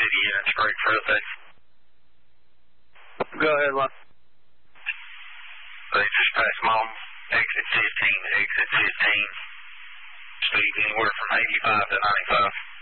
City units, break for update. Go ahead, Lon. They just passed Mom, exit 15 to exit 15. Speed anywhere from 85 to 95.